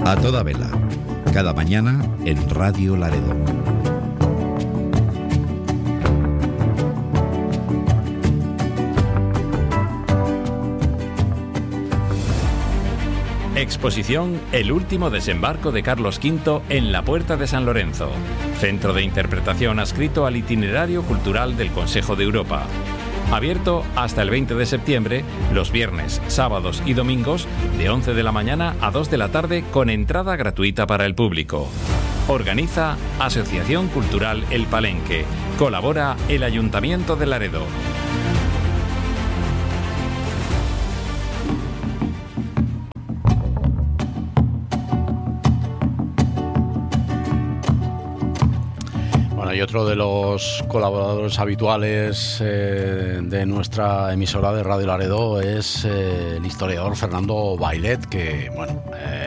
A toda vela, cada mañana en Radio Laredo. Exposición El último desembarco de Carlos V en la Puerta de San Lorenzo. Centro de interpretación adscrito al itinerario cultural del Consejo de Europa. Abierto hasta el 20 de septiembre, los viernes, sábados y domingos, de 11 de la mañana a 2 de la tarde, con entrada gratuita para el público. Organiza Asociación Cultural El Palenque. Colabora el Ayuntamiento de Laredo. Y otro de los colaboradores habituales de nuestra emisora de Radio Laredo es el historiador Fernando Bailet, que, bueno,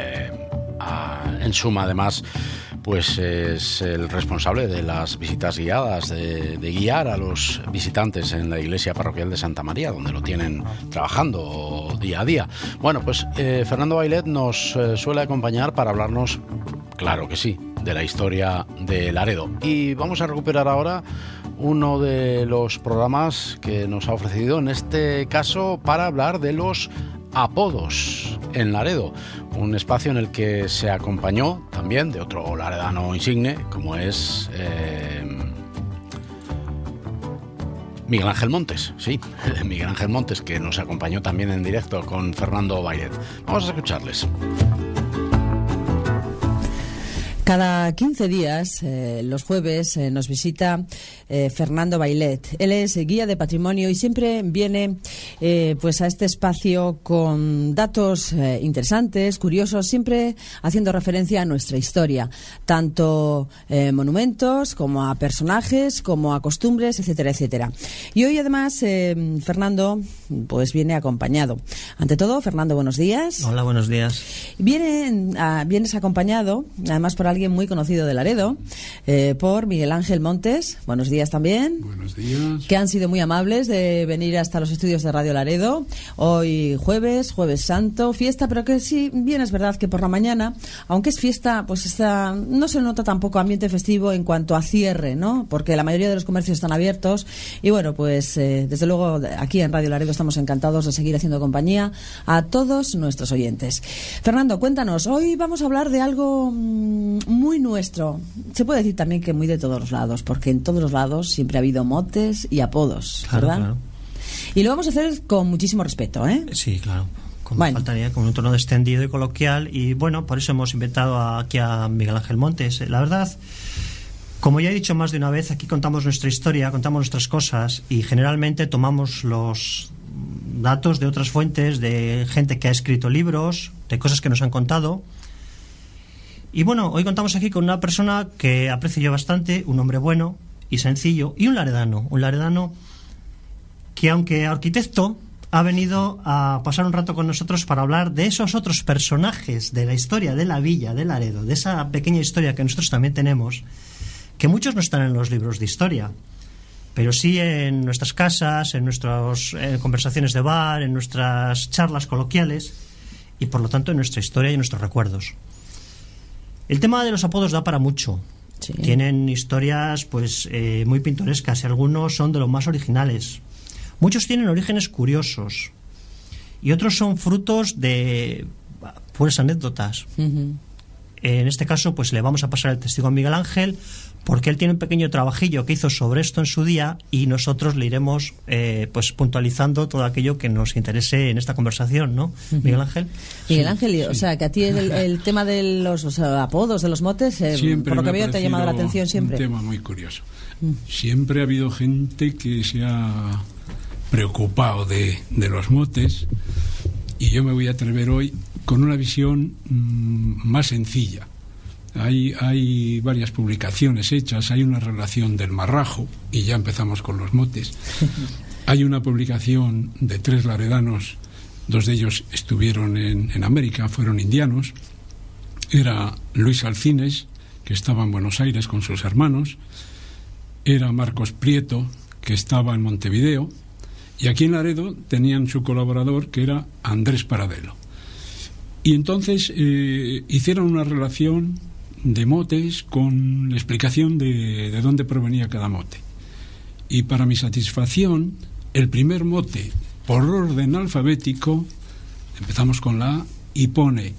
en suma, además, pues es el responsable de las visitas guiadas, de guiar a los visitantes en la iglesia parroquial de Santa María, donde lo tienen trabajando día a día. Bueno, pues Fernando Bailet nos suele acompañar para hablarnos, claro que sí, de la historia de Laredo. Y vamos a recuperar ahora uno de los programas que nos ha ofrecido, en este caso para hablar de los apodos en Laredo, un espacio en el que se acompañó también de otro laredano insigne, como es Miguel Ángel Montes, sí, Miguel Ángel Montes, que nos acompañó también en directo con Fernando Bailet. Vamos a escucharles. Cada 15 días, los jueves, nos visita Fernando Bailet. Él es guía de patrimonio y siempre viene pues a este espacio con datos interesantes, curiosos, siempre haciendo referencia a nuestra historia, tanto monumentos como a personajes, como a costumbres, etcétera, etcétera. Y hoy además Fernando pues viene acompañado. Ante todo, Fernando, buenos días. Hola, buenos días. Vienes acompañado, además por alguien muy conocido de Laredo, por Miguel Ángel Montes. Buenos días también. Buenos días. Que han sido muy amables de venir hasta los estudios de Radio Laredo. Hoy jueves santo, fiesta, pero que sí, bien es verdad que por la mañana, aunque es fiesta, pues no se nota tampoco ambiente festivo en cuanto a cierre, ¿no? Porque la mayoría de los comercios están abiertos y bueno, pues desde luego aquí en Radio Laredo estamos encantados de seguir haciendo compañía a todos nuestros oyentes. Fernando, cuéntanos, hoy vamos a hablar de algo muy nuestro. Se puede decir también que muy de todos los lados, porque en todos los lados siempre ha habido motes y apodos, claro, ¿verdad? Claro. Y lo vamos a hacer con muchísimo respeto, ¿eh? Sí, claro. Faltaría con un tono extendido y coloquial, y bueno, por eso hemos invitado aquí a Miguel Ángel Montes. La verdad, como ya he dicho más de una vez, aquí contamos nuestra historia, contamos nuestras cosas y generalmente tomamos los datos de otras fuentes, de gente que ha escrito libros, de cosas que nos han contado. Y bueno, hoy contamos aquí con una persona que aprecio yo bastante, un hombre bueno y sencillo, y un laredano que, aunque arquitecto, ha venido a pasar un rato con nosotros para hablar de esos otros personajes de la historia de la villa de Laredo, de esa pequeña historia que nosotros también tenemos, que muchos no están en los libros de historia, pero sí en nuestras casas, en nuestras conversaciones de bar, en nuestras charlas coloquiales y por lo tanto en nuestra historia y en nuestros recuerdos. El tema de los apodos da para mucho. Sí. Tienen historias pues muy pintorescas y algunos son de los más originales. Muchos tienen orígenes curiosos y otros son frutos de puras anécdotas. Uh-huh. En este caso pues le vamos a pasar el testigo a Miguel Ángel, porque él tiene un pequeño trabajillo que hizo sobre esto en su día y nosotros le iremos pues puntualizando todo aquello que nos interese en esta conversación, ¿no? Uh-huh. Miguel Ángel. Miguel Ángel, sí. O sea, que a ti el tema de los apodos, de los motes, por lo que veo te ha llamado la atención siempre. Un tema muy curioso. Siempre ha habido gente que se ha preocupado de los motes, y yo me voy a atrever hoy con una visión más sencilla. Hay varias publicaciones hechas, hay una relación del marrajo, y ya empezamos con los motes. Hay una publicación de 3 laredanos, 2 de ellos estuvieron en América, fueron indianos. Era Luis Alcines, que estaba en Buenos Aires con sus hermanos, era Marcos Prieto, que estaba en Montevideo, y aquí en Laredo tenían su colaborador, que era Andrés Paradelo. Y entonces hicieron una relación de motes con la explicación de dónde provenía cada mote. Y para mi satisfacción, el primer mote, por orden alfabético, empezamos con la A y pone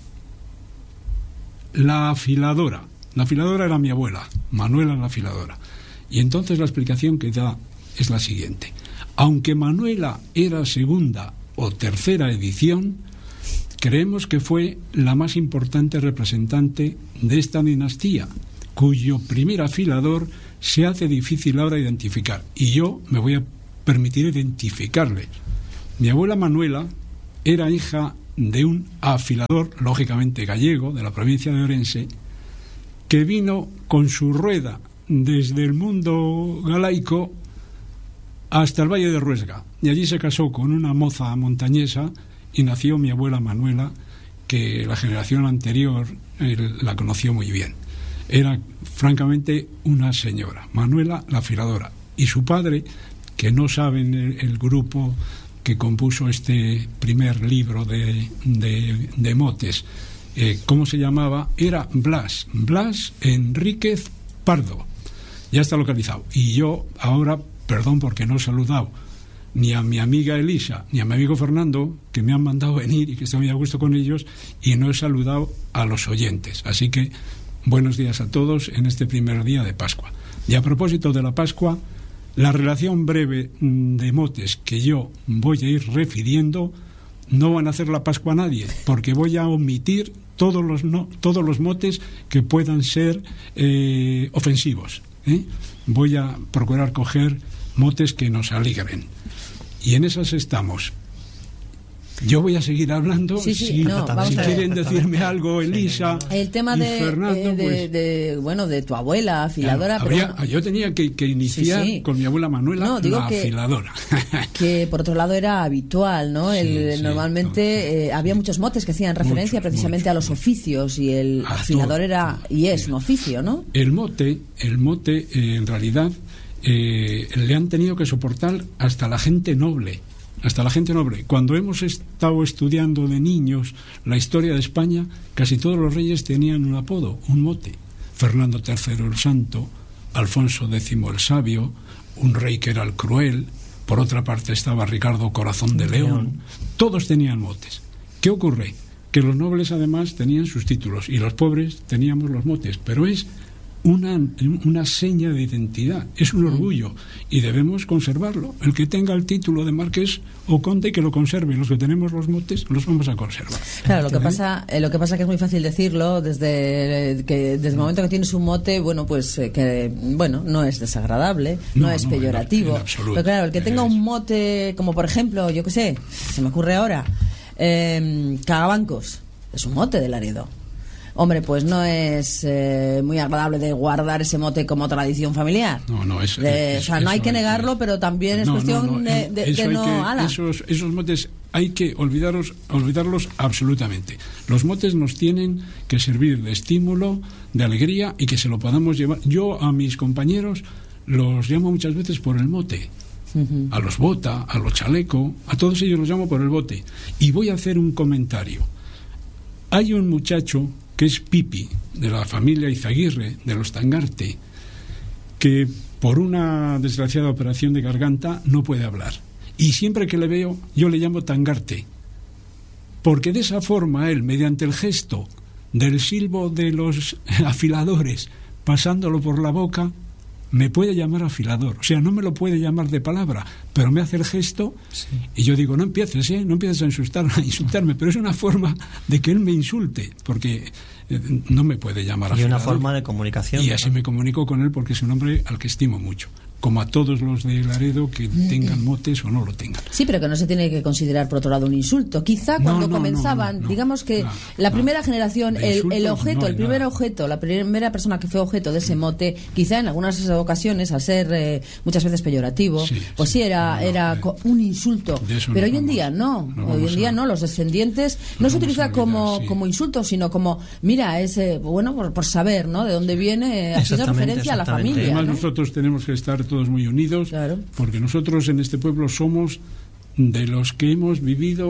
la afiladora. La afiladora era mi abuela, Manuela la afiladora. Y entonces la explicación que da es la siguiente. Aunque Manuela era segunda o tercera edición, creemos que fue la más importante representante de esta dinastía, cuyo primer afilador se hace difícil ahora identificar. Y yo me voy a permitir identificarle. Mi abuela Manuela era hija de un afilador, lógicamente gallego, de la provincia de Orense, que vino con su rueda desde el mundo galaico hasta el Valle de Ruesga. Y allí se casó con una moza montañesa y nació mi abuela Manuela, que la generación anterior la conoció muy bien. Era francamente una señora, Manuela la afiladora. Y su padre, que no saben el grupo que compuso este primer libro de motes, ¿cómo se llamaba? Era Blas Enríquez Pardo. Ya está localizado. Y yo ahora, perdón porque no he saludado ni a mi amiga Elisa ni a mi amigo Fernando, que me han mandado venir y que estoy muy a gusto con ellos, y no he saludado a los oyentes. Así que buenos días a todos en este primer día de Pascua. Y a propósito de la Pascua, la relación breve de motes que yo voy a ir refiriendo no van a hacer la Pascua a nadie, porque voy a omitir todos los motes que puedan ser ofensivos. Voy a procurar coger motes que nos alegren. Y en esas estamos. Yo voy a seguir hablando. Sí, si quieren decirme algo, Elisa, el tema y de, Fernando, de tu abuela afiladora. Yo tenía que iniciar con mi abuela Manuela, la afiladora. Que por otro lado era habitual, ¿no? Normalmente había muchos motes que hacían referencia precisamente a los oficios, y el afilador era y es un oficio, ¿no? El mote en realidad le han tenido que soportar hasta la gente noble. Cuando hemos estado estudiando de niños la historia de España, casi todos los reyes tenían un apodo, un mote. Fernando III el Santo, Alfonso X el Sabio, un rey que era el Cruel, por otra parte estaba Ricardo Corazón de León. Todos tenían motes. ¿Qué ocurre? Que los nobles además tenían sus títulos y los pobres teníamos los motes, pero es una seña de identidad, es un orgullo y debemos conservarlo. El que tenga el título de marqués o conde, que lo conserve. Los que tenemos los motes los vamos a conservar. Claro, lo que pasa que es muy fácil decirlo desde el momento que tienes un mote, no es desagradable, no es peyorativo. En absoluto. Pero claro, el que tenga un mote como por ejemplo, yo qué sé, se me ocurre ahora, Cagabancos, es un mote de Laredo. Hombre, pues no es muy agradable de guardar ese mote como tradición familiar. No hay que negarlo, pero también es cuestión de esos motes hay que olvidarlos absolutamente. Los motes nos tienen que servir de estímulo, de alegría, y que se lo podamos llevar. Yo a mis compañeros los llamo muchas veces por el mote. A los Bota, a los Chaleco, a todos ellos los llamo por el bote. Y voy a hacer un comentario. Hay un muchacho que es Pipi, de la familia Izaguirre, de los Tangarte, que por una desgraciada operación de garganta no puede hablar. Y siempre que le veo, yo le llamo Tangarte, porque de esa forma él, mediante el gesto del silbo de los afiladores, pasándolo por la boca, me puede llamar afilador. O sea, no me lo puede llamar de palabra, pero me hace el gesto, y yo digo, no empieces a insultarme, pero es una forma de que él me insulte, porque no me puede llamar afilador. Y una forma de comunicación. Y así me comunico con él, porque es un hombre al que estimo mucho, como a todos los de Laredo, que tengan motes o no lo tengan. Sí, pero que no se tiene que considerar por otro lado un insulto. Quizá cuando comenzaban, digamos que la primera generación, el primer objeto, la primera persona que fue objeto de ese mote, quizá en algunas ocasiones, al ser muchas veces peyorativo, era un insulto. Pero hoy en día no. Hoy en día no. Los descendientes no se utiliza como insulto, sino como, mira, es por saber, ¿no?, de dónde viene, haciendo referencia a la familia. Además, ¿no? nosotros tenemos que estar todos muy unidos, porque nosotros en este pueblo somos de los que hemos vivido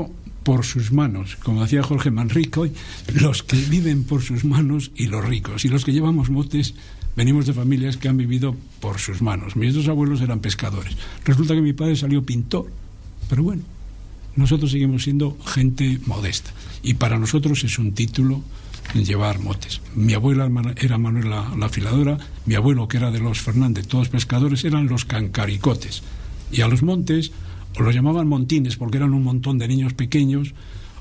por sus manos, como decía Jorge Manrico, los que viven por sus manos y los ricos, y los que llevamos motes venimos de familias que han vivido por sus manos. Mis dos abuelos eran pescadores. Resulta que mi padre salió pintor, pero bueno, nosotros seguimos siendo gente modesta, y para nosotros es un título llevar motes. Mi abuela era Manuel la afiladora, mi abuelo, que era de los Fernández, todos pescadores, eran los cancaricotes, y a los montes o los llamaban montines porque eran un montón de niños pequeños,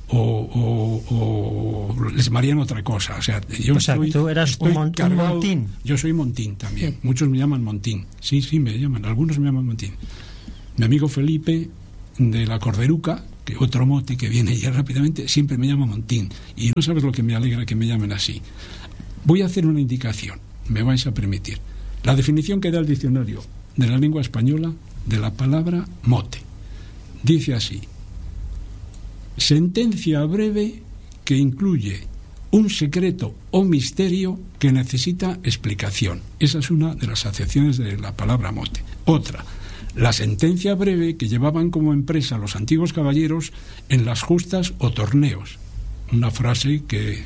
o les llamarían otra cosa. O sea, tú eras un montín. Yo soy montín también. Sí. Muchos me llaman montín. Sí, me llaman. Algunos me llaman montín. Mi amigo Felipe de la Corderuca, que otro mote que viene ya rápidamente, siempre me llama montín. Y no sabes lo que me alegra que me llamen así. Voy a hacer una indicación, me vais a permitir. La definición que da el diccionario de la lengua española de la palabra mote dice así: sentencia breve que incluye un secreto o misterio que necesita explicación. Esa es una de las acepciones de la palabra mote. Otra, la sentencia breve que llevaban como empresa los antiguos caballeros en las justas o torneos. Una frase que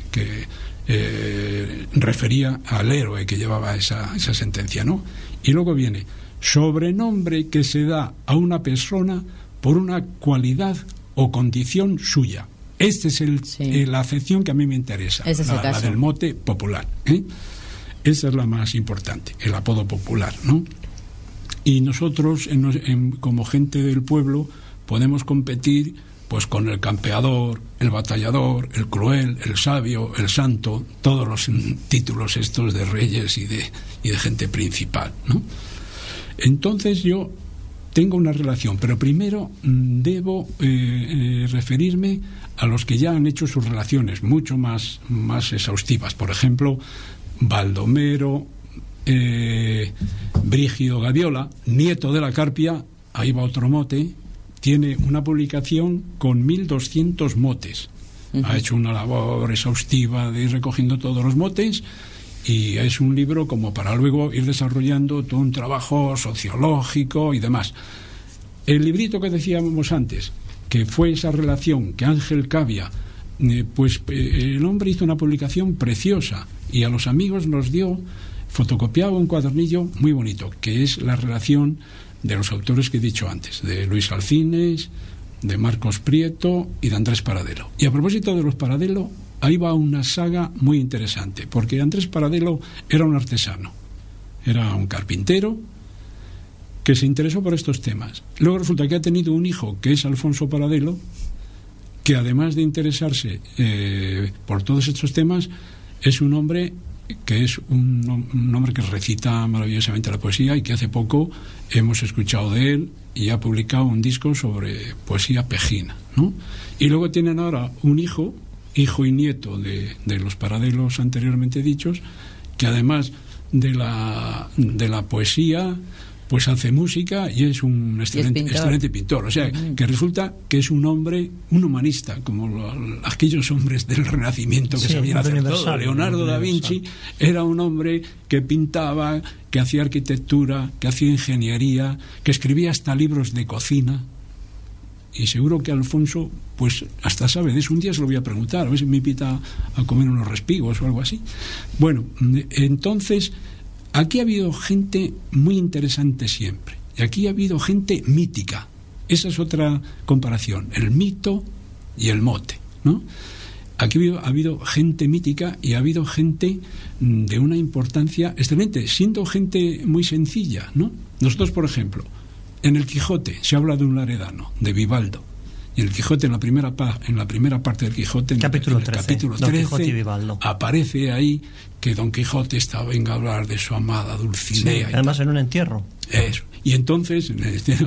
refería al héroe que llevaba esa sentencia, ¿no? Y luego viene sobrenombre que se da a una persona por una cualidad o condición suya. Esta es la acepción que a mí me interesa, la del mote popular, ¿eh? Esa es la más importante, el apodo popular, ¿no? Y nosotros, como gente del pueblo, podemos competir pues con el campeador, el batallador, el cruel, el sabio, el santo, todos los títulos estos de reyes y de gente principal, ¿no? Entonces yo tengo una relación, pero primero debo referirme a los que ya han hecho sus relaciones mucho más exhaustivas. Por ejemplo, Baldomero, Brígido Gaviola, nieto de la Carpia, ahí va otro mote, tiene una publicación con 1200 motes. Uh-huh. Ha hecho una labor exhaustiva de ir recogiendo todos los motes, y es un libro como para luego ir desarrollando todo un trabajo sociológico y demás. El librito que decíamos antes, que fue esa relación que Ángel Cavia, el hombre hizo una publicación preciosa y a los amigos nos dio fotocopiado un cuadernillo muy bonito, que es la relación de los autores que he dicho antes, de Luis Alcines, de Marcos Prieto y de Andrés Paradelo. Y a propósito de los Paradelo, ahí va una saga muy interesante, porque Andrés Paradelo era un artesano, era un carpintero que se interesó por estos temas. Luego resulta que ha tenido un hijo que es Alfonso Paradelo, que además de interesarse por todos estos temas, es un hombre que es un hombre que recita maravillosamente la poesía y que hace poco hemos escuchado de él y ha publicado un disco sobre poesía pejina, ¿no? Y luego tienen ahora un hijo y nieto de los Paradelos anteriormente dichos, que además de la poesía pues hace música y es un excelente pintor. O sea, que resulta que es un hombre, un humanista, como aquellos hombres del Renacimiento que sabían hacer todo. Leonardo da Vinci era un hombre que pintaba, que hacía arquitectura, que hacía ingeniería, que escribía hasta libros de cocina. Y seguro que Alfonso, pues hasta sabe de eso. Un día se lo voy a preguntar, a ver si me invita a comer unos respigos o algo así. Bueno, entonces aquí ha habido gente muy interesante siempre. Y aquí ha habido gente mítica. Esa es otra comparación, el mito y el mote, ¿no? Aquí ha habido gente mítica y ha habido gente de una importancia excelente, siendo gente muy sencilla, ¿no? Nosotros, por ejemplo, en el Quijote se habla de un laredano, de Vivaldo. Y en el Quijote, en la primera parte del Quijote, capítulo en el 13, capítulo 13, aparece ahí que Don Quijote venga a hablar de su amada Dulcinea. Sí, además en un entierro. Eso. Y entonces, en el entierro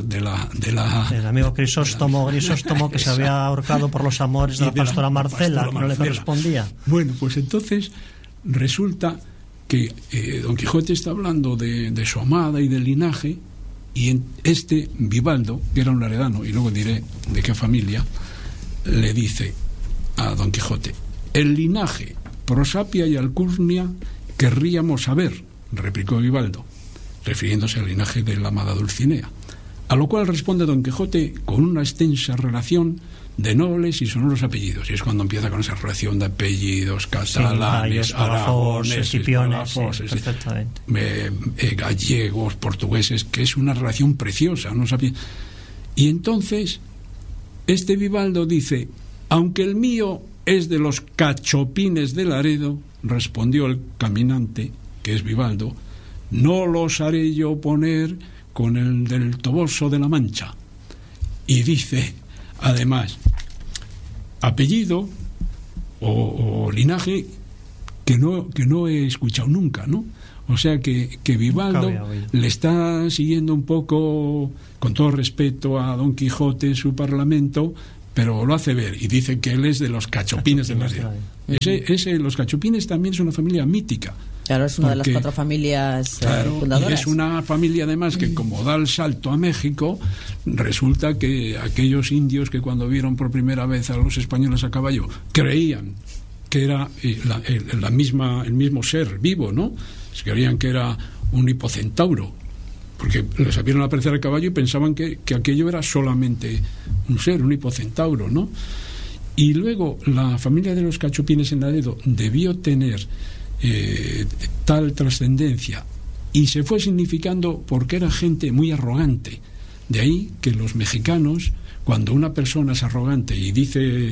el amigo Crisóstomo, que se había ahorcado por los amores de la pastora Marcela, que no le correspondía. Bueno, pues entonces resulta que Don Quijote está hablando de su amada y del linaje. Y en Vivaldo, que era un laredano, y luego diré de qué familia, le dice a Don Quijote: el linaje, prosapia y alcurnia querríamos saber, replicó Vivaldo, refiriéndose al linaje de la amada Dulcinea. A lo cual responde Don Quijote con una extensa relación de nobles y sonoros apellidos. Y es cuando empieza con esa relación de apellidos catalanes, aragoneses, escipiones, perfectamente. Gallegos, portugueses, que es una relación preciosa. ¿No? Y entonces, este Vivaldo dice: aunque el mío es de los cachopines de Laredo, respondió el caminante, que es Vivaldo, no los haré yo poner con el del Toboso de la Mancha. Y dice, además, apellido o linaje que no he escuchado nunca, ¿no? O sea que Vivaldo le está siguiendo un poco, con todo respeto a Don Quijote, su parlamento, pero lo hace ver y dice que él es de los cachopines de Laredo. Los cachopines también es una familia mítica. Claro, es una de las 4 familias fundadoras. Y es una familia además que, como da el salto a México, resulta que aquellos indios que cuando vieron por primera vez a los españoles a caballo creían que era el mismo ser vivo, ¿no? Creían que era un hipocentauro, porque les vieron aparecer a caballo y pensaban que aquello era solamente un ser, un hipocentauro, ¿no? Y luego la familia de los cachopines en Laredo debió tener tal trascendencia y se fue significando porque era gente muy arrogante. De ahí que los mexicanos, cuando una persona es arrogante y dice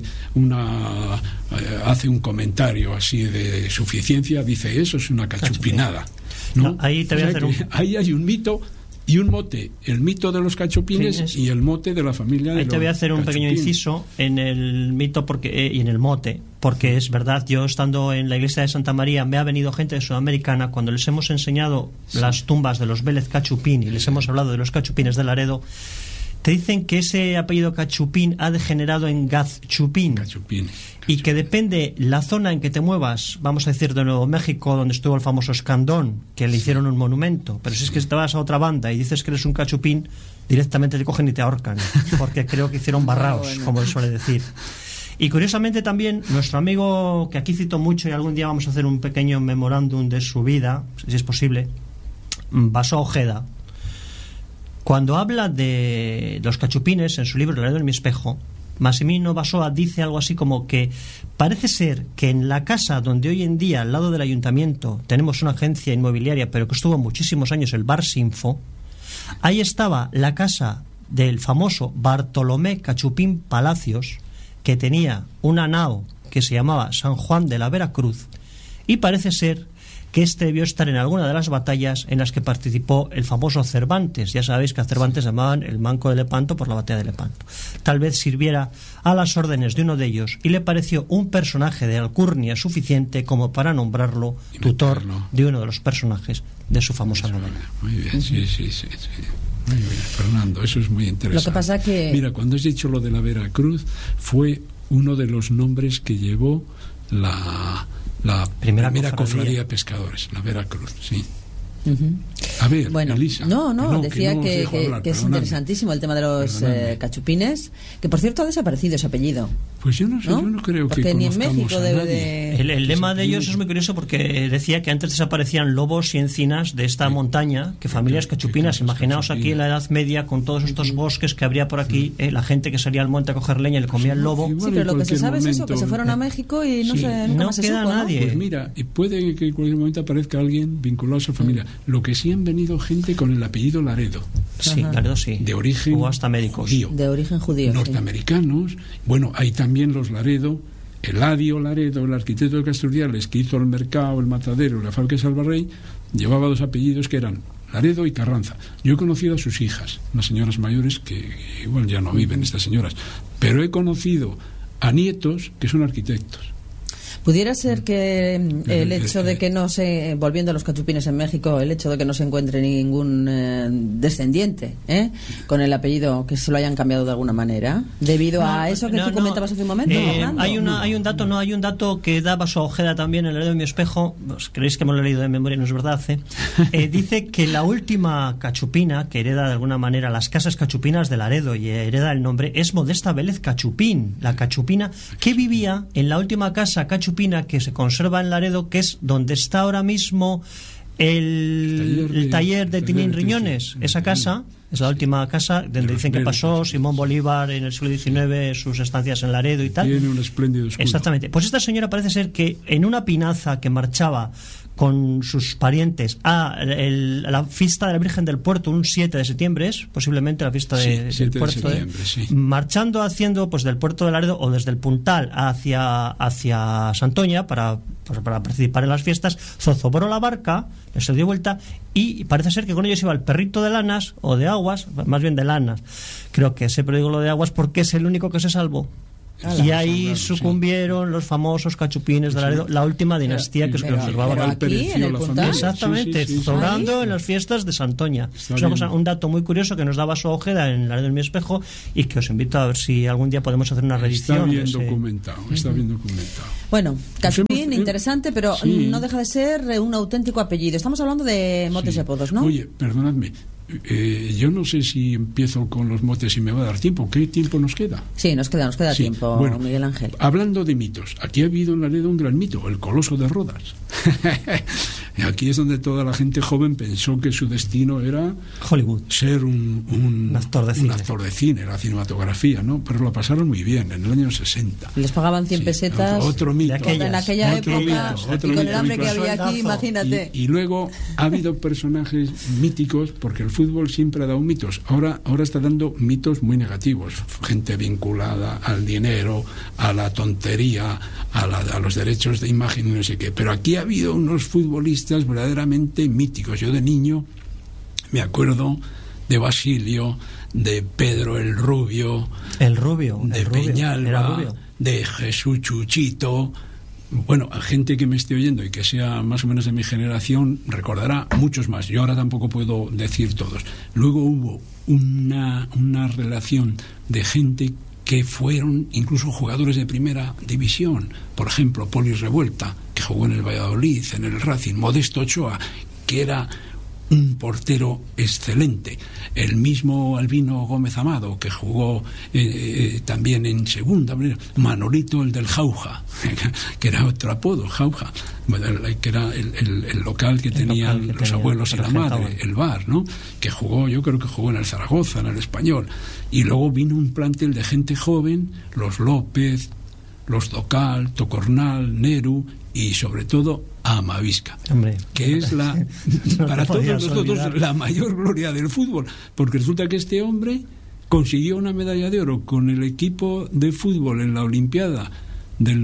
hace un comentario así de suficiencia, dice: eso es una cachupinada, ¿no? No, ahí te voy a hacer ahí hay un mito y un mote, el mito de los cachopines y el mote de la familia de los Ahí te voy a hacer un pequeño inciso en el mito y en el mote, porque es verdad, yo estando en la iglesia de Santa María, me ha venido gente de Sudamericana, cuando les hemos enseñado las tumbas de los Vélez Cachupín y les hemos hablado de los cachupines de Laredo, te dicen que ese apellido Cachupín ha degenerado en Gazchupín. Y que depende la zona en que te muevas, vamos a decir de Nuevo México, donde estuvo el famoso Escandón, que le hicieron un monumento, pero si es que te vas a otra banda y dices que eres un cachupín, directamente te cogen y te ahorcan, porque creo que hicieron barraos, como se suele decir. Y curiosamente también nuestro amigo, que aquí cito mucho y algún día vamos a hacer un pequeño memorándum de su vida, si es posible, Vasó Ojeda, cuando habla de los cachupines en su libro Laredo en mi espejo, Massimino Basoa dice algo así como que parece ser que en la casa donde hoy en día, al lado del ayuntamiento, tenemos una agencia inmobiliaria, pero que estuvo muchísimos años, el Bar Sinfo, ahí estaba la casa del famoso Bartolomé Cachupín Palacios, que tenía una nao que se llamaba San Juan de la Veracruz, y parece ser que este debió estar en alguna de las batallas en las que participó el famoso Cervantes. Ya sabéis que a Cervantes llamaban el Manco de Lepanto por la batalla de Lepanto. Tal vez sirviera a las órdenes de uno de ellos y le pareció un personaje de alcurnia suficiente como para nombrarlo tutor de uno de los personajes de su famosa novela. Muy bien, sí. Muy bien, Fernando, eso es muy interesante. Lo que pasa que... Mira, cuando has dicho lo de la Veracruz, fue uno de los nombres que llevó la primera cofradía de pescadores, la Veracruz, sí. A ver, bueno, Elisa. Decía que es interesantísimo el tema de los cachupines, que por cierto ha desaparecido ese apellido. Pues yo no sé, yo no creo porque que ni en México debe de... El lema de ellos es muy curioso porque decía que antes desaparecían lobos y encinas de esta montaña, que familias cachupinas, imaginaos aquí en la Edad Media con todos estos bosques que habría por aquí, la gente que salía al monte a coger leña y le comía el lobo. Sí, pero lo que se sabe es eso, que se fueron a México y nunca más se queda supo, nadie. Pues mira, y puede que en cualquier momento aparezca alguien vinculado a su familia. Lo que sí han venido gente con el apellido Laredo. Sí, Laredo sí. De origen o hasta médicos. Judío. De origen judío. Norteamericanos. Sí. Bueno, hay también los Laredo. Eladio Laredo, el arquitecto de Casturdiales, que hizo el mercado, el matadero, la fábrica de Salvarrey, llevaba 2 apellidos que eran Laredo y Carranza. Yo he conocido a sus hijas, unas señoras mayores que igual ya no viven estas señoras, pero he conocido a nietos que son arquitectos. ¿Pudiera ser que el hecho de que no se, volviendo a los cachupines en México, el hecho de que no se encuentre ningún descendiente con el apellido, que se lo hayan cambiado de alguna manera, debido a eso que tú comentabas hace un momento? Hay un dato que da Vasó Ojeda también en el Laredo de mi espejo, creéis que me lo he leído de memoria, no es verdad, dice que la última cachupina que hereda de alguna manera las casas cachupinas de Laredo y hereda el nombre es Modesta Vélez Cachupín, la cachupina que vivía en la última casa cachupina que se conserva en Laredo, que es donde está ahora mismo el taller de Tinín Riñones, esa casa es la última casa donde dicen que pasó Simón Bolívar en el siglo XIX, sus estancias en Laredo y tal. Tiene un espléndido escudo. Exactamente. Pues esta señora parece ser que en una pinaza que marchaba con sus parientes a la fiesta de la Virgen del Puerto, un 7 de septiembre es posiblemente la fiesta del Puerto, marchando haciendo pues del Puerto de Laredo o desde el Puntal hacia Santoña para participar en las fiestas, zozobró la barca, se dio vuelta y parece ser que con ellos iba el perrito de lanas o de aguas, más bien de lanas, creo que siempre digo lo de aguas porque es el único que se salvó. Y ahí sucumbieron los famosos cachupines de Laredo, la última dinastía que se conservaba aquí en el Puntal. Exactamente, zobrando en las fiestas de Santoña. Es un dato muy curioso que nos daba su Ojeda en Laredo en mi espejo y que os invito a ver si algún día podemos hacer una reedición. Está bien documentado. Bueno, cachupín, interesante, pero no deja de ser un auténtico apellido. Estamos hablando de motes y apodos, ¿no? Oye, perdonadme. Yo no sé si empiezo con los motes y me va a dar tiempo. ¿Qué tiempo nos queda? Sí, nos queda tiempo, bueno, Miguel Ángel. Hablando de mitos, aquí ha habido en Laredo un gran mito, el Coloso de Rodas. Aquí es donde toda la gente joven pensó que su destino era Hollywood, ser un actor de cine, la cinematografía, ¿no? Pero lo pasaron muy bien en el año 60. Les pagaban 100 pesetas. Otro mito. En aquella época, y con el hambre que había aquí, imagínate. Y luego ha habido personajes míticos, porque el fútbol siempre ha dado mitos. Ahora está dando mitos muy negativos. Gente vinculada al dinero, a la tontería, a los derechos de imagen y no sé qué. Pero aquí ha habido unos futbolistas verdaderamente míticos. Yo de niño me acuerdo de Basilio, de Pedro el Rubio, de Peñalba, de Jesús Chuchito. Bueno, a gente que me esté oyendo y que sea más o menos de mi generación recordará muchos más. Yo ahora tampoco puedo decir todos. Luego hubo una relación de gente que fueron incluso jugadores de primera división. Por ejemplo, Polis Revuelta, que jugó en el Valladolid, en el Racing. Modesto Ochoa, que era un portero excelente. El mismo Albino Gómez Amado, que jugó también en segunda. Manolito, el del Jauja, que era otro apodo, Jauja, que era el local que tenían los abuelos y la madre, el bar, ¿no? Que jugó, yo creo que jugó en el Zaragoza, en el Español. Y luego vino un plantel de gente joven, los López, los Docal, Tocornal, Neru y sobre todo Amavisca, que es para todos nosotros la mayor gloria del fútbol, porque resulta que este hombre consiguió una medalla de oro con el equipo de fútbol en la Olimpiada de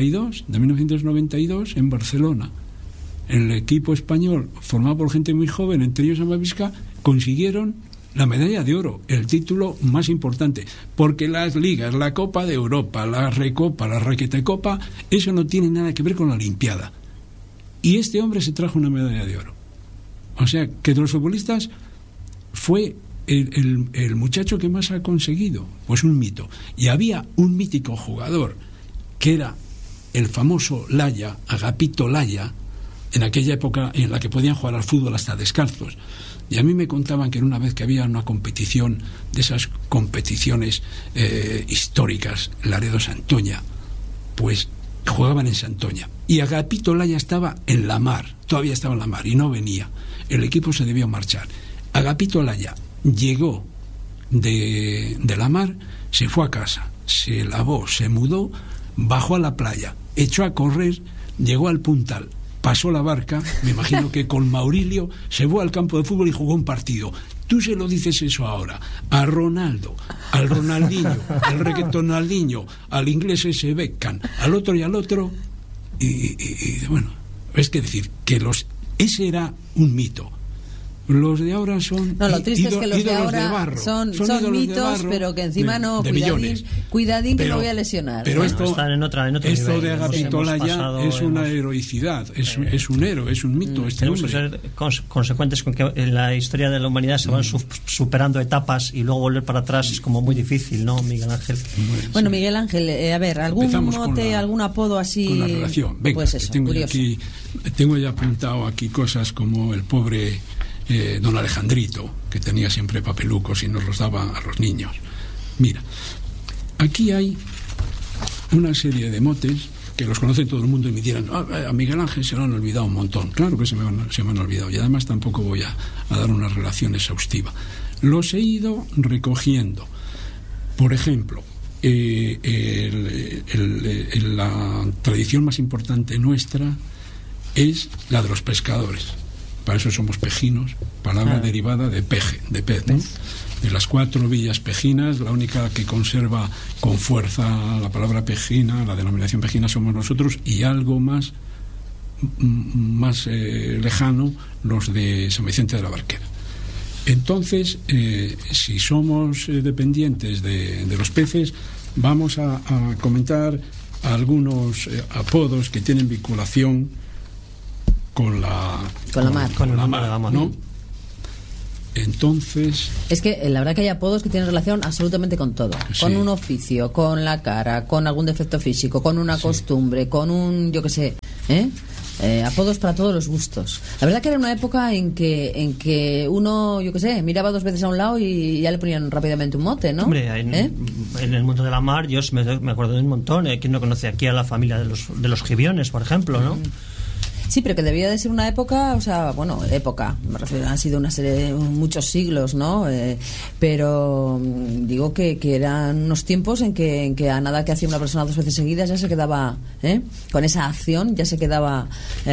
1992 en Barcelona. El equipo español, formado por gente muy joven, entre ellos Amavisca, consiguieron la medalla de oro, el título más importante, porque las ligas, la Copa de Europa, la Recopa, la Raquetecopa, eso no tiene nada que ver con la Olimpiada. Y este hombre se trajo una medalla de oro. O sea, que de los futbolistas fue el muchacho que más ha conseguido. Pues un mito. Y había un mítico jugador, que era el famoso Laya, Agapito Laya, en aquella época en la que podían jugar al fútbol hasta descalzos. Y a mí me contaban que una vez que había una competición, de esas competiciones históricas, Laredo-Santoña, pues jugaban en Santoña. Y Agapito Laya estaba en la mar, todavía estaba en la mar y no venía. El equipo se debió marchar. Agapito Laya llegó de la mar, se fue a casa, se lavó, se mudó, bajó a la playa, echó a correr, llegó al Puntal, pasó la barca, me imagino que con Maurilio, se fue al campo de fútbol y jugó un partido. Tú se lo dices eso ahora a Ronaldo, al Ronaldinho, al Reguetonaldinho, al inglés ese Beckham, al otro y al otro, y bueno, es que decir que ese era un mito. Los de ahora son lo triste es que los de ahora son mitos de barro, pero que encima cuidadín que lo voy a lesionar. Pero esto nivel, de Agapito Laya es una heroicidad, es un héroe, es un mito. Tenemos que ser consecuentes con que en la historia de la humanidad se van superando etapas y luego volver para atrás es como muy difícil, ¿no, Miguel Ángel? Bueno, Miguel Ángel, a ver, algún mote, algún apodo así. Con la relación. Venga, pues eso, tengo ya apuntado aquí cosas como el pobre don Alejandrito, que tenía siempre papelucos y nos los daba a los niños. Mira, aquí hay una serie de motes que los conoce todo el mundo y me dirán, a Miguel Ángel se lo han olvidado un montón. Claro que se me han olvidado, y además tampoco voy a dar una relación exhaustiva. Los he ido recogiendo. Por ejemplo, la tradición más importante nuestra es la de los pescadores. Para eso somos pejinos, palabra derivada de peje, de pez, ¿no? De las 4 villas pejinas, la única que conserva con fuerza la palabra pejina, la denominación pejina, somos nosotros, y algo más lejano, los de San Vicente de la Barquera. Entonces, si somos dependientes de los peces, vamos a comentar algunos apodos que tienen vinculación con la mar, ¿no? Entonces, es que la verdad que hay apodos que tienen relación absolutamente con todo, sí. Con un oficio, con la cara, con algún defecto físico, con una costumbre, con un, yo qué sé, apodos para todos los gustos. La verdad que era una época en que uno, yo qué sé, miraba 2 veces a un lado y ya le ponían rápidamente un mote, ¿no? Hombre, en el mundo de la mar yo me acuerdo de un montón. ¿Quién no conoce aquí a la familia de los Gibiones, por ejemplo, no? Sí, pero que debía de ser una época, o sea, bueno, me refiero, han sido una serie, muchos siglos, ¿no? Pero digo que eran unos tiempos en que a nada que hacía una persona 2 veces seguidas ya se quedaba, con esa acción ya se quedaba,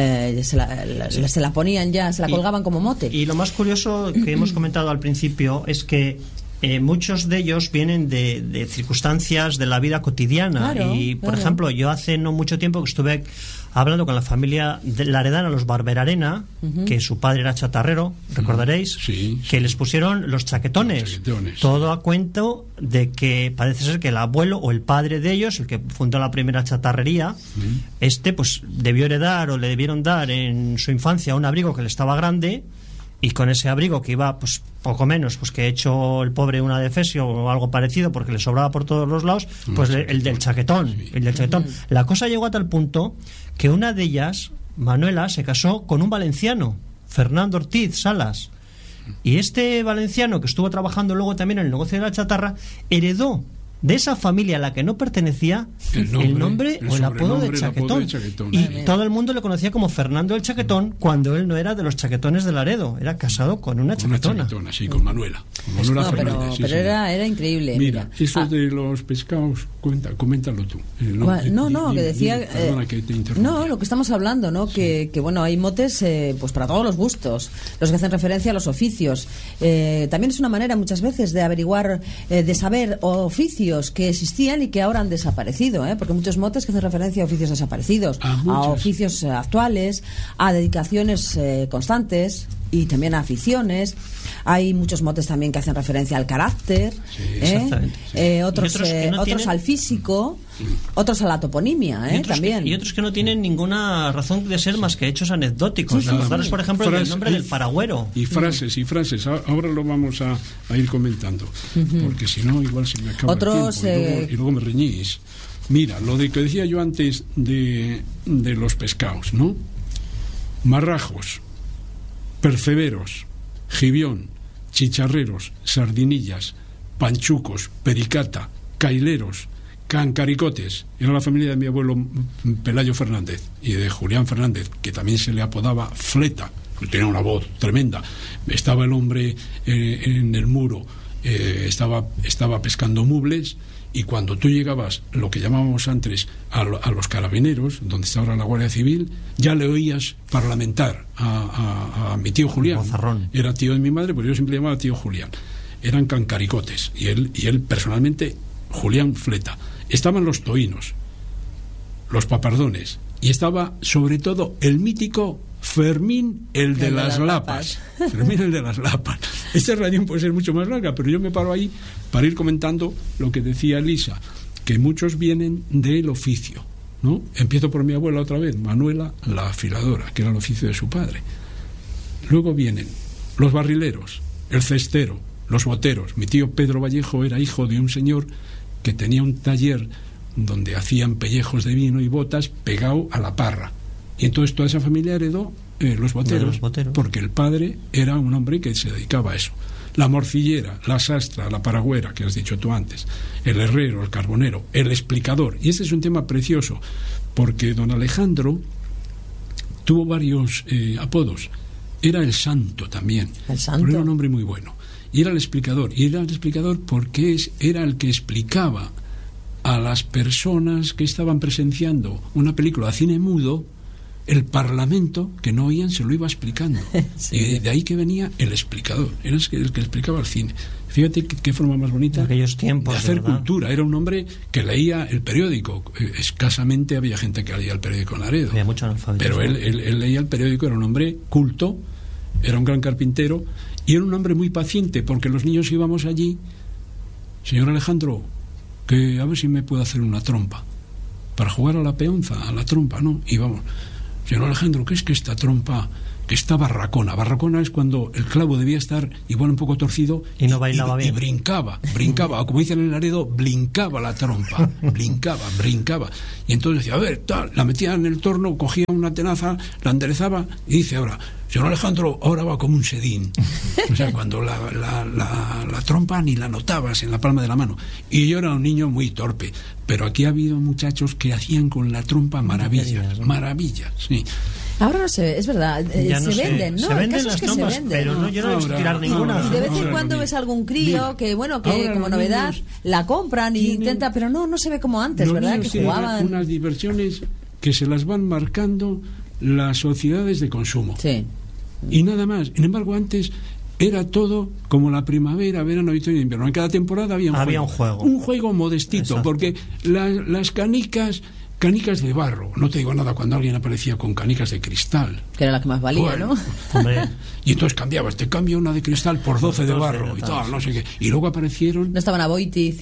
se la ponían ya, se la colgaban como mote. Y lo más curioso que hemos comentado al principio es que muchos de ellos vienen de circunstancias de la vida cotidiana. Claro, y, por ejemplo, yo hace no mucho tiempo que estuve hablando con la familia de Laredana, los Barberarena, que su padre era chatarrero, recordaréis, que les pusieron los chaquetones. Todo a cuento de que parece ser que el abuelo o el padre de ellos, el que fundó la primera chatarrería, pues debió heredar o le debieron dar en su infancia un abrigo que le estaba grande, y con ese abrigo que iba pues poco menos pues que ha hecho el pobre una defesio o algo parecido porque le sobraba por todos los lados, pues el del chaquetón. La cosa llegó a tal punto que una de ellas, Manuela, se casó con un valenciano, Fernando Ortiz Salas, y este valenciano, que estuvo trabajando luego también en el negocio de la chatarra, heredó de esa familia a la que no pertenecía el nombre o el apodo de Chaquetón. Y todo el mundo le conocía como Fernando el Chaquetón, cuando él no era de los chaquetones de Laredo, era casado con una chaquetona. Sí, con Manuela. Pero era increíble. Mira, eso de los pescados, coméntalo tú. Que decía... perdona que te interrumpa. Lo que estamos hablando, ¿no? Que bueno, hay motes pues para todos los gustos, los que hacen referencia a los oficios. También es una manera muchas veces de averiguar, de saber oficios que existían y que ahora han desaparecido, porque muchos motes que hacen referencia a oficios desaparecidos, a oficios actuales, a dedicaciones constantes y también a aficiones. Hay muchos motes también que hacen referencia al carácter, otros al físico, otros a la toponimia, también. Y otros que no tienen ninguna razón de ser más que hechos anecdóticos. Recordaros, por ejemplo, el nombre del faragüero. Y frases. Ahora lo vamos a ir comentando, porque si no, igual se me acaba el tiempo y luego me reñís. Mira, lo de que decía yo antes de los pescados, ¿no? Marrajos, perceberos, gibión, chicharreros, sardinillas, panchucos, pericata, caileros, cancaricotes. Era la familia de mi abuelo Pelayo Fernández y de Julián Fernández, que también se le apodaba Fleta, que tenía una voz tremenda. Estaba el hombre en el muro, estaba pescando mubles, y cuando tú llegabas, lo que llamábamos antes a los carabineros, donde está ahora la Guardia Civil, ya le oías parlamentar a mi tío Julián. Mozarrón. Era tío de mi madre, pero yo siempre le llamaba tío Julián. Eran cancaricotes, y él personalmente, Julián Fleta. Estaban los toínos, los papardones, y estaba sobre todo el mítico Fermín, el de las lapas. Fermín, el de las lapas. Esta radio puede ser mucho más larga, pero yo me paro ahí para ir comentando lo que decía Elisa, que muchos vienen del oficio, ¿no? Empiezo por mi abuela otra vez, Manuela, la afiladora, que era el oficio de su padre. Luego vienen los barrileros, el cestero, los boteros. Mi tío Pedro Vallejo era hijo de un señor que tenía un taller donde hacían pellejos de vino y botas pegado a la parra. Y entonces toda esa familia heredó los boteros, porque el padre era un hombre que se dedicaba a eso. La morcillera, la sastra, la paragüera, que has dicho tú antes, el herrero, el carbonero, el explicador. Y este es un tema precioso, porque don Alejandro tuvo varios apodos. Era el Santo también. El Santo. Pero era un hombre muy bueno. Y era el explicador. Y era el explicador porque era el que explicaba a las personas que estaban presenciando una película de cine mudo, el Parlamento, que no oían, se lo iba explicando. Sí. Y de ahí que venía el explicador. Era el que explicaba el cine. Fíjate qué forma más bonita de aquellos tiempos, de hacer ¿verdad? Cultura. Era un hombre que leía el periódico. Escasamente había gente que leía el periódico en Laredo. Había mucho analfabetismo. Pero él leía el periódico, era un hombre culto, era un gran carpintero y era un hombre muy paciente, porque los niños íbamos allí. Señor Alejandro, que a ver si me puedo hacer una trompa para jugar a la peonza, a la trompa, ¿no? Y vamos, señor Alejandro, ¿qué es que esta trompa que está barracona? Barracona es cuando el clavo debía estar igual un poco torcido y no bailaba bien. Y brincaba, o como dicen en el Laredo, blincaba la trompa, brincaba. Y entonces decía, a ver, tal, la metía en el torno, cogía una tenaza, la enderezaba y dice ahora, señor Alejandro, ahora va como un sedín. O sea, cuando la trompa ni la notabas en la palma de la mano. Y yo era un niño muy torpe, pero aquí ha habido muchachos que hacían con la trompa maravillas, sí. Ahora no sé, es verdad, se venden, ¿no? Se venden las que trompas, se venden, pero no, yo no he visto tirar ninguna. Y de vez en cuando ves algún crío que, bueno, que como novedad la compran y intenta, pero no se ve como antes, ¿verdad? Que jugaban. Unas diversiones que se las van marcando las sociedades de consumo. Sí. Y nada más. Sin embargo, antes era todo como la primavera, verano, otoño y invierno. En cada temporada había un juego. Un juego modestito. Exacto. Porque las canicas de barro, no te digo nada cuando alguien aparecía con canicas de cristal, que era la que más valía, bueno, ¿no? Hombre. Y entonces cambiabas, te cambio una de cristal por 12 de barro y tal, no sé qué. Y luego aparecieron... No estaban a Boitiz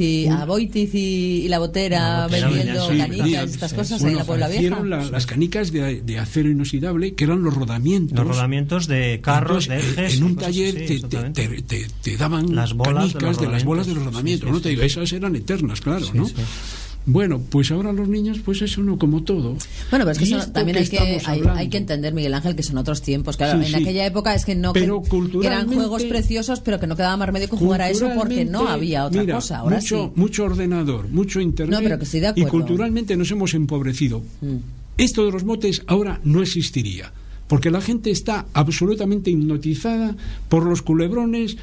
y la Botera vendiendo canicas y estas cosas en la Puebla Vieja. Las canicas de acero inoxidable, que eran los rodamientos. Los rodamientos de carros, de ejes. En un taller te daban las canicas de las bolas de los rodamientos. No te digo, esas eran eternas, claro, ¿no? Sí. Bueno, pues ahora los niños, pues eso no, como todo. Bueno, pero es que también hay que entender, Miguel Ángel, que son otros tiempos. Claro, en aquella época es que no, que eran juegos preciosos, pero que no quedaba más remedio que jugar a eso porque no había otra cosa. Ahora mucho ordenador, mucho internet. No, pero que estoy de acuerdo. Y culturalmente nos hemos empobrecido. Esto de los motes ahora no existiría, porque la gente está absolutamente hipnotizada por los culebrones,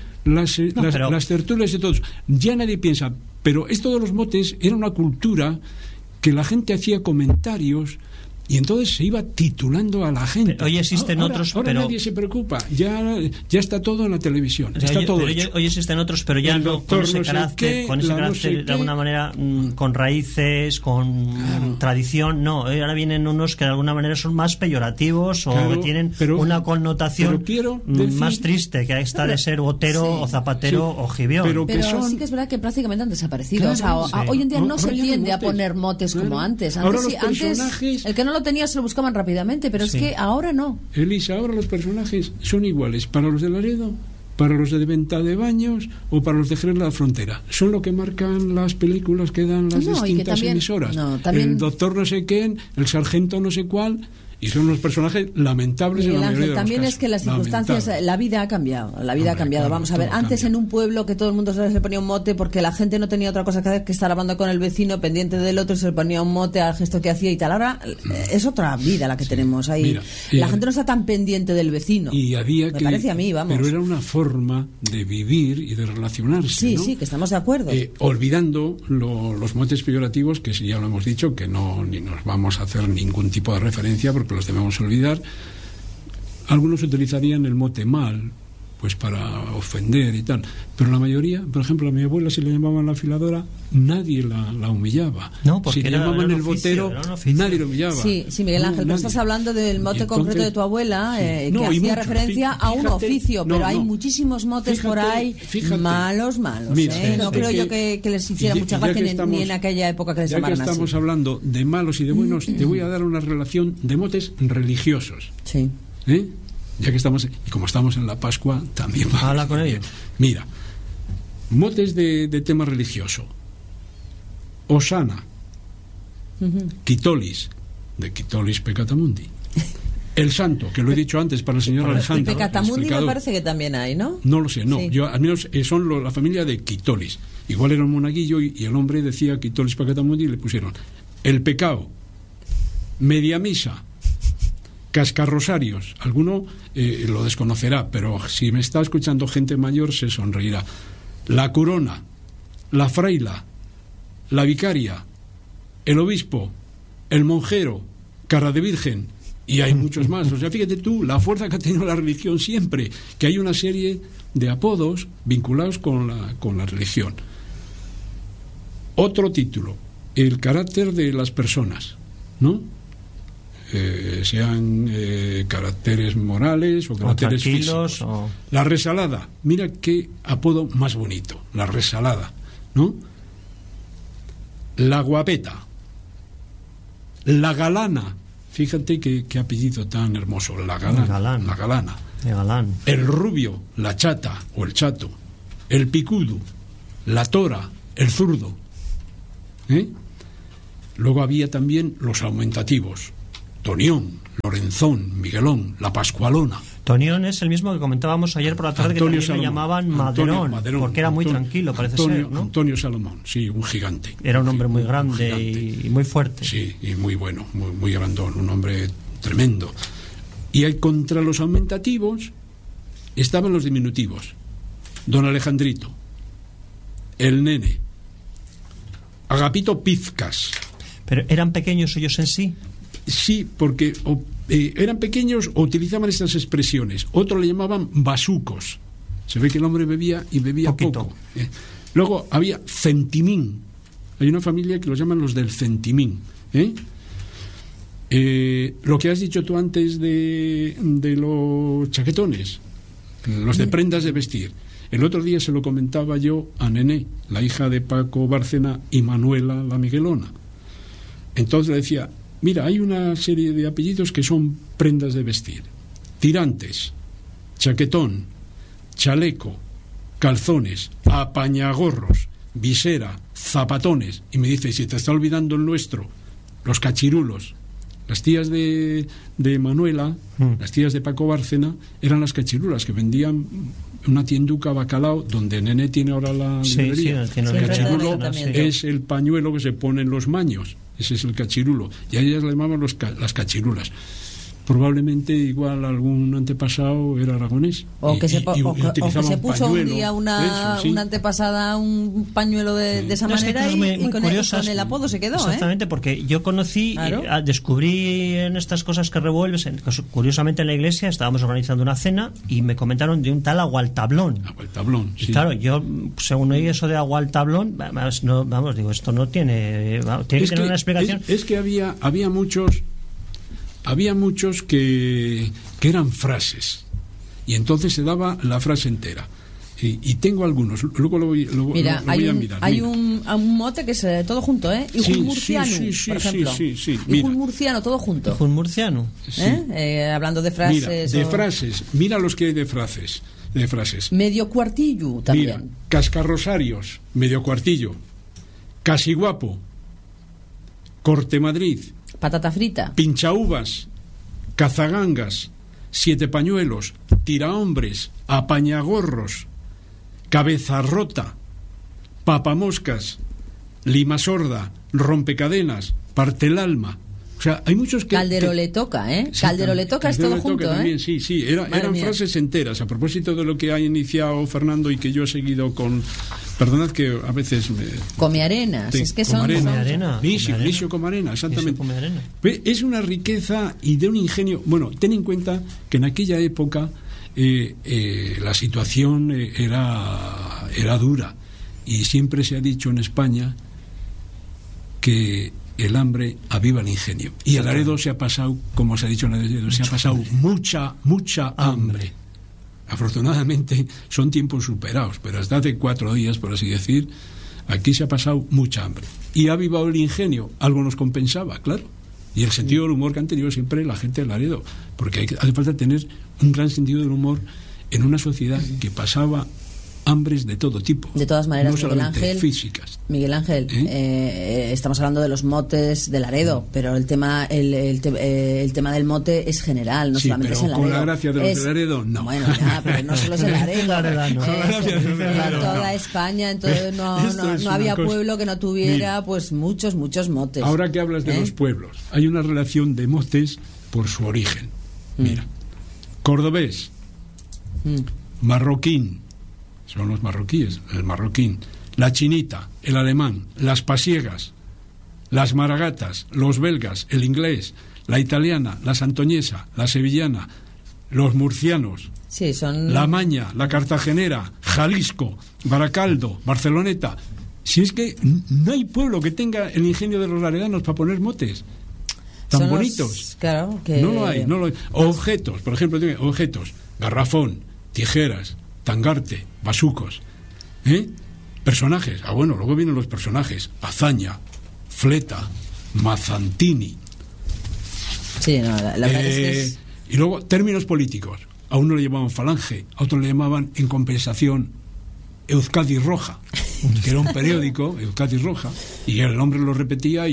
las tertulias de todos. Ya nadie piensa. Pero esto de los motes era una cultura que la gente hacía comentarios y entonces se iba titulando a la gente. Hoy existen otros, ahora nadie se preocupa, ya está todo en la todo hecho. Hoy existen otros, pero ya no con ese carácter, de alguna manera, con raíces, con tradición. No, ahora vienen unos que de alguna manera son más peyorativos o que tienen una connotación más triste, que esta de ser botero o zapatero o jibión. Pero sí que es verdad que prácticamente han desaparecido. Hoy en día no se tiende a poner motes como antes. Antes el que no lo tenía se lo buscaban rápidamente, pero es que ahora no. Elisa, ahora los personajes son iguales para los de Laredo, para los de Venta de Baños o para los de Jerez de la Frontera. Son lo que marcan las películas que dan las distintas emisoras. El doctor no sé quién, el sargento no sé cuál. Y son unos personajes lamentables en la mayoría de los también casos. Es que las circunstancias, la vida ha cambiado. Claro, vamos a ver, antes en un pueblo que todo el mundo se le ponía un mote porque la gente no tenía otra cosa que hacer que estar hablando con el vecino, pendiente del otro, y se le ponía un mote al gesto que hacía y tal. Ahora es otra vida la que tenemos ahí. Mira, la gente no está tan pendiente del vecino. Y había Me parece a mí, vamos. Pero era una forma de vivir y de relacionarse. Sí, ¿no? Sí, que estamos de acuerdo. Olvidando los motes peyorativos, que ya lo hemos dicho, que no ni nos vamos a hacer ningún tipo de referencia porque los debemos olvidar. Algunos utilizarían el mote mal, pues para ofender y tal, pero la mayoría, por ejemplo, a mi abuela, si le llamaban la afiladora, nadie la humillaba. No, porque si le llamaban el botero, nadie lo humillaba. Sí, Miguel Ángel, pero estás hablando del mote concreto de tu abuela, que hacía referencia a un oficio, pero hay muchísimos motes por ahí malos. Mira, no creo yo que les hiciera mucha gracia ni en aquella época que les llamaran así. Ya que estamos hablando de malos y de buenos, te voy a dar una relación de motes religiosos. Sí. Ya que estamos, y como estamos en la Pascua, también va. Habla con ellos. Mira, motes de tema religioso. Osana, Quitolis, de Quitolis Peccatamundi. El Santo, que lo he dicho antes para el señor Alejandro. Peccatamundi me parece que también hay, ¿no? No lo sé, no. Sí. Yo, al menos son la familia de Quitolis. Igual era un monaguillo y el hombre decía Quitolis Peccatamundi y le pusieron el pecado. Media Misa, Cascarrosarios. Alguno lo desconocerá, pero si me está escuchando gente mayor se sonreirá. La Corona, la Fraila, la Vicaria, el Obispo, el Monjero, Cara de Virgen, y hay muchos más. O sea, fíjate tú la fuerza que ha tenido la religión siempre, que hay una serie de apodos vinculados con la religión. Otro título, el carácter de las personas, ¿no? Sean caracteres morales o caracteres físicos. La Resalada, mira qué apodo más bonito, la Resalada, ¿no? La Guapeta, la Galana, fíjate qué apellido tan hermoso, la Galana, la Galana. El Rubio, la Chata o el Chato, el Picudo, la Tora, el Zurdo. Luego había también los aumentativos: Tonión, Lorenzón, Miguelón, la Pascualona. Tonión es el mismo que comentábamos ayer por la tarde, Antonio que también le llamaban Maderón, porque era muy tranquilo, parece ser, ¿no? Antonio Salomón, sí, un gigante. Era un hombre muy grande y muy fuerte. Sí, y muy bueno, muy grandón, un hombre tremendo. Y contra los aumentativos estaban los diminutivos: Don Alejandrito, el Nene, Agapito Pizcas. ¿Pero eran pequeños ellos en sí? Sí, porque eran pequeños o utilizaban estas expresiones. Otros le llamaban basucos. Se ve que el hombre bebía y bebía poco. Luego había Centimín. Hay una familia que los llaman los del Centimín. Lo que has dicho tú antes de los chaquetones, los de prendas de vestir. El otro día se lo comentaba yo a Nené, la hija de Paco Bárcena y Manuela la Miguelona. Entonces le decía: mira, hay una serie de apellidos que son prendas de vestir: tirantes, chaquetón, chaleco, calzones, apañagorros, visera, zapatones. Y me dice: si te está olvidando el nuestro, los cachirulos. Las tías de Manuela, las tías de Paco Bárcena, eran las cachirulas que vendían una tienduca Bacalao, donde Nené tiene ahora la librería. Sí, el cachirulo es el pañuelo que se pone en los maños. Ese es el cachirulo. Y a ellas le llamaban las cachirulas. Probablemente igual algún antepasado era aragonés. O que se puso un día una antepasada un pañuelo de esa manera y con el apodo se quedó. Exactamente, porque yo conocí, descubrí en estas cosas que revuelves, curiosamente en la iglesia estábamos organizando una cena y me comentaron de un tal Agualtablón. Agualtablón, sí. Y claro, yo según oí eso de Agualtablón, digo, esto no tiene que tener una explicación. Es que había muchos que eran frases, y entonces se daba la frase entera. Y tengo algunos, luego lo voy a mirar. Hay un mote que es todo junto, Ijun murciano, por ejemplo. Ijun murciano, todo junto. Ijun murciano. Sí. Hablando de frases. Mira, frases, mira los que hay de frases. Medio cuartillo también. Mira, Cascarrosarios, medio cuartillo. Casi guapo. Corte Madrid. Patata frita. Pinchauvas, cazagangas, siete pañuelos, tirahombres, apañagorros, cabeza rota, papamoscas, lima sorda, rompecadenas, parte el alma. O sea, hay muchos que... Caldero le toca, Caldero le toca es todo junto, también, sí, eran frases enteras. A propósito de lo que ha iniciado Fernando y que yo he seguido con... Perdonad que a veces me... Come arenas, es que son... Lisio come arena, exactamente. Es una riqueza y de un ingenio... Bueno, ten en cuenta que en aquella época la situación era dura, y siempre se ha dicho en España que el hambre aviva el ingenio, y el Laredo se ha pasado, como se ha dicho en Laredo, se ha pasado mucha hambre. Afortunadamente son tiempos superados, pero hasta hace 4 días, por así decir, aquí se ha pasado mucha hambre y ha avivado el ingenio. Algo nos compensaba, claro, y el sentido del humor que han tenido siempre la gente de Laredo, porque hace falta tener un gran sentido del humor en una sociedad que pasaba hambres de todo tipo. De todas maneras, no Miguel solamente Ángel, físicas. Miguel Ángel, estamos hablando de los motes de Laredo, pero el tema del mote es general, no sí, solamente pero es en Laredo. con la gracia de los de Laredo, no. Bueno, ya, pero no solo es en Laredo. No. Toda España, entonces no había pueblo que no tuviera pues muchos motes. Ahora que hablas de los pueblos, hay una relación de motes por su origen. Mira, cordobés, marroquín, son los marroquíes, el marroquín, la chinita, el alemán, las pasiegas, las maragatas, los belgas, el inglés, la italiana, la santoñesa, la sevillana, los murcianos, sí, son... la maña, la cartagenera, Jalisco, Baracaldo, Barceloneta. Si es que no hay pueblo que tenga el ingenio de los laredanos para poner motes tan bonitos. Claro, que... No lo hay. Objetos, por ejemplo, objetos, garrafón, tijeras, tangarte, basucos, personajes, bueno, luego vienen los personajes, hazaña, fleta, mazantini. Sí, no, la verdad es... Y luego términos políticos, a uno le llamaban falange, a otro le llamaban en compensación Euskadi Roja, que era un periódico, Euskadi Roja, y el hombre lo repetía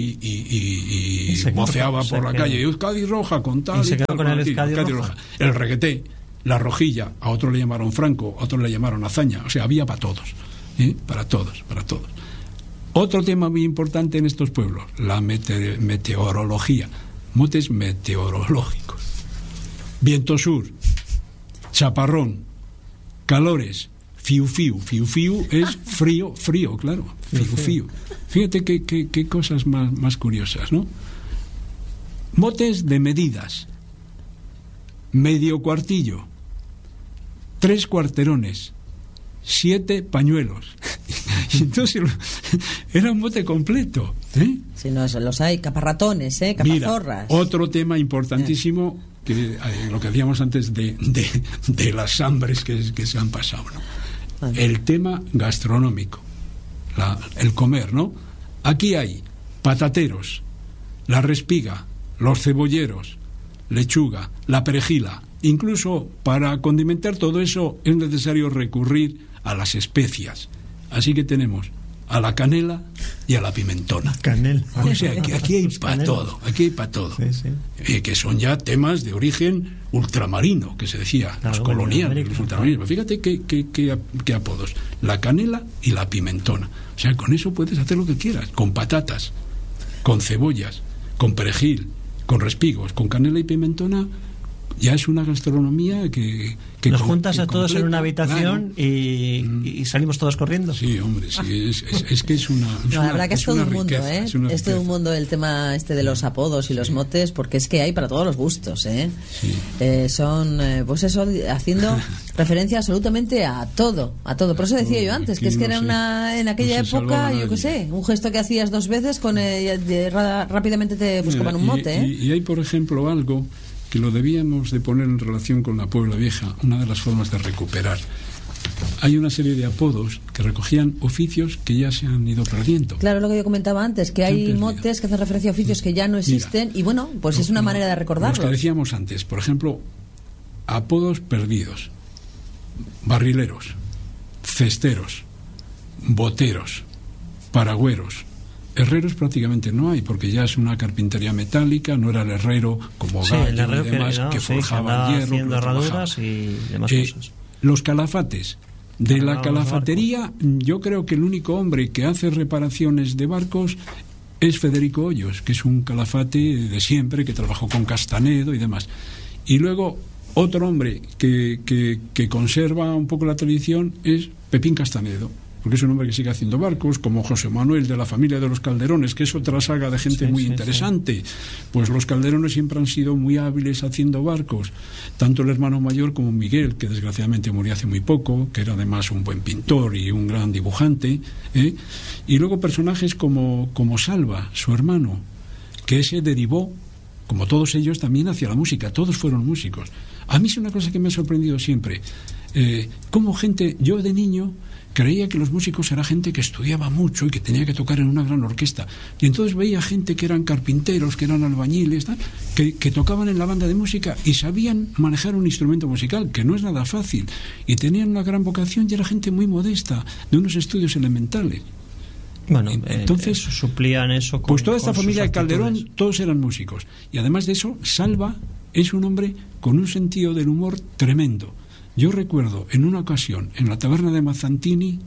y voceaba por la calle, Euskadi Roja, con tal y tal, con el Euskadi Roja. El regueté, la rojilla, a otro le llamaron Franco, a otro le llamaron hazaña, o sea, había para todos, para todos. Otro tema muy importante en estos pueblos, la meteorología, motes meteorológicos, viento sur, chaparrón, calores, fiu-fiu es frío, claro, fiu-fiu. Fíjate qué cosas más curiosas, ¿no? Motes de medidas, medio cuartillo, 3 cuarterones, 7 pañuelos. Y entonces era un mote completo, Sí, no, los hay, caparratones, capazorras. Mira, otro tema importantísimo, que lo que hacíamos antes de las hambres que se han pasado, ¿no? Vale. El tema gastronómico, el comer, ¿no? Aquí hay patateros, la respiga, los cebolleros, lechuga, la perejila. Incluso para condimentar todo eso es necesario recurrir a las especias. Así que tenemos a la canela y a la pimentona. Canela. O sea, que aquí hay para todo, Sí, sí. Que son ya temas de origen ultramarino, que se decía, claro, los coloniales, los ultramarinos. Fíjate qué apodos. La canela y la pimentona. O sea, con eso puedes hacer lo que quieras, con patatas, con cebollas, con perejil, con respigos, con canela y pimentona. Ya es una gastronomía que los juntas a todos completa, en una habitación, claro. y salimos todos corriendo. Sí, hombre, sí, es que es una... No, la verdad que es todo un mundo, riqueza, es todo un mundo el tema de los apodos y los motes, porque es que hay para todos los gustos, Sí. Son, pues eso, haciendo referencia absolutamente a todo. Por eso decía yo antes, que es que era en aquella época, yo qué sé, un gesto que hacías 2 veces, rápidamente te buscaban un mote, Y hay, por ejemplo, algo que lo debíamos de poner en relación con la Puebla Vieja, una de las formas de recuperar. Hay una serie de apodos que recogían oficios que ya se han ido perdiendo. Claro, lo que yo comentaba antes, que hay motes que hacen referencia a oficios que ya no existen. Mira, y bueno, pues es una manera de recordarlos. Los que decíamos antes, por ejemplo, apodos perdidos, barrileros, cesteros, boteros, paragüeros. Herreros prácticamente no hay, porque ya es una carpintería metálica, no era el herrero como Gallo y demás, que forjaba hierro, haciendo herraduras y demás cosas. Los calafates. De la calafatería, yo creo que el único hombre que hace reparaciones de barcos es Federico Hoyos, que es un calafate de siempre, que trabajó con Castanedo y demás. Y luego, otro hombre que conserva un poco la tradición es Pepín Castanedo, porque es un hombre que sigue haciendo barcos, como José Manuel de la familia de los Calderones, que es otra saga de gente muy interesante. Pues los Calderones siempre han sido muy hábiles haciendo barcos, tanto el hermano mayor como Miguel, que desgraciadamente murió hace muy poco, que era además un buen pintor y un gran dibujante, y luego personajes como Salva, su hermano, que ese derivó, como todos ellos, también hacia la música. Todos fueron músicos. A mí es una cosa que me ha sorprendido siempre, como gente, yo de niño creía que los músicos era gente que estudiaba mucho y que tenía que tocar en una gran orquesta. Y entonces veía gente que eran carpinteros, que eran albañiles, tal, que tocaban en la banda de música y sabían manejar un instrumento musical, que no es nada fácil. Y tenían una gran vocación y era gente muy modesta, de unos estudios elementales. Bueno, entonces suplían eso con, pues toda esta con familia de Calderón, actitudes. todos eran músicos. Y además de eso, Salva es un hombre con un sentido del humor tremendo. Yo recuerdo en una ocasión, en la taberna de Mazzantini,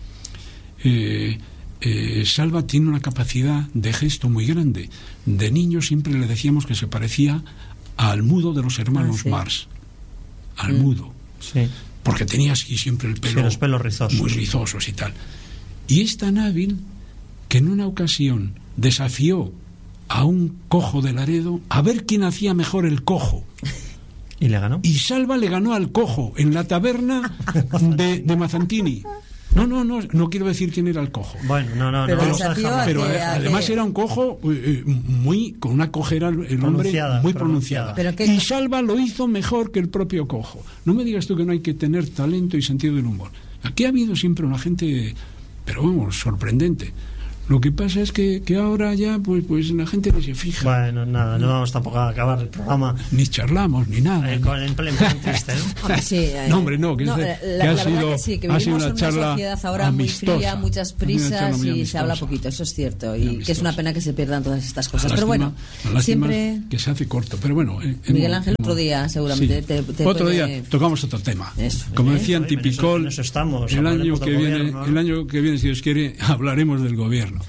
Salva tiene una capacidad de gesto muy grande. De niño siempre le decíamos que se parecía al mudo de los hermanos sí. Mars. Al mudo. Sí. Porque tenía así siempre el pelo, Sí, los pelos rizosos. muy rizosos y tal. Y es tan hábil que en una ocasión desafió a un cojo de Laredo a ver quién hacía mejor el cojo. ¿Y le ganó? Y Salva le ganó al cojo en la taberna de Mazzantini. No quiero decir quién era el cojo. Bueno, no Pero vamos a desafío dejarlo. Pero que- además era un cojo muy con una cojera el hombre muy pronunciada. Pero que- Y Salva lo hizo mejor que el propio cojo. No me digas tú que no hay que tener talento y sentido del humor. Aquí ha habido siempre una gente, pero vamos, sorprendente. Lo que pasa es que ahora ya pues la gente ni se fija. Bueno, nada, no vamos tampoco a acabar el programa Ni charlamos ni nada. en plan triste, ¿no? Hombre, sí, No, hombre, no, que la ha verdad sido- que sí, que ha sido vivimos una en charla una sociedad ahora amistosa. muy fría, muchas Ha sido una charla prisas muy y se amistosa. habla poquito, eso es cierto, Muy y que es amistosa. una pena que se pierdan todas estas cosas. La Pero lástima- bueno, la lástima siempre... es que se hace corto, pero bueno. Miguel Ángel, otro día seguramente te otro puede- día tocamos otro tema. Eso, Como ¿eh? decía En eso Antipicol, estamos, el año hablaremos que del viene, gobierno, ¿no? el año que viene, si Dios quiere, hablaremos del gobierno.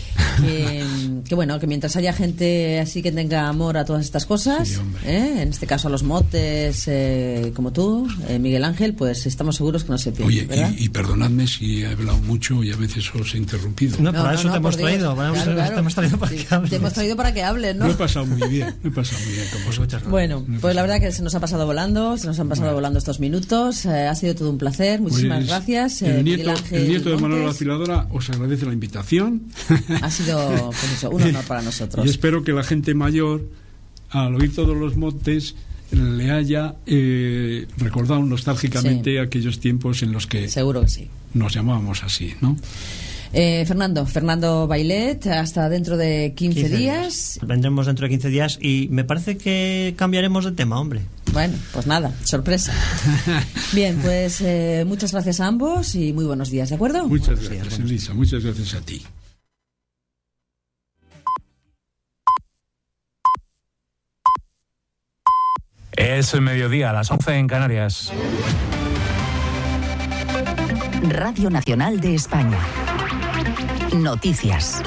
que bueno, que mientras haya gente así que tenga amor a todas estas cosas, Sí, hombre. en este caso a los motes, como tú, Miguel Ángel, pues estamos seguros que no se pierde, Oye, ¿verdad? y perdonadme si he hablado mucho y a veces os he interrumpido. No, para eso te hemos por Dios. traído. Claro. Te hemos traído para Sí, que hables. te hemos traído para que hables, ¿no? Lo he pasado muy bien con vosotros. Bueno, pues la verdad que se nos ha pasado volando, se nos han pasado volando estos minutos. Ha sido todo un placer, muchísimas Pues, gracias. El Miguel nieto, Ángel el nieto de Manuel Montes. Vaciladora os agradece la invitación. Ha sido pues eso, un honor para nosotros. Y espero que la gente mayor, al oír todos los montes, le haya recordado nostálgicamente Sí. aquellos tiempos en los que Seguro que sí. nos llamábamos así, ¿no? Fernando Bailet, hasta dentro de 15 días. Vendremos dentro de 15 días y me parece que cambiaremos de tema, hombre. Bueno, pues nada, sorpresa. Bien, pues muchas gracias a ambos y muy buenos días, ¿de acuerdo? Muchas gracias, Elisa, muchas gracias a ti. Es el mediodía, a las 11 en Canarias. Radio Nacional de España. Noticias.